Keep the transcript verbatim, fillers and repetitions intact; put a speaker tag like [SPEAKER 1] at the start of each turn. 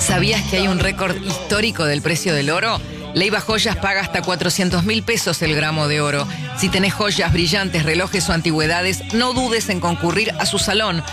[SPEAKER 1] ¿Sabías que hay un récord histórico del precio del oro? Leiva Joyas paga hasta cuatrocientos mil pesos el gramo de oro. Si tenés joyas, brillantes, relojes o antigüedades, no dudes en concurrir a su salón.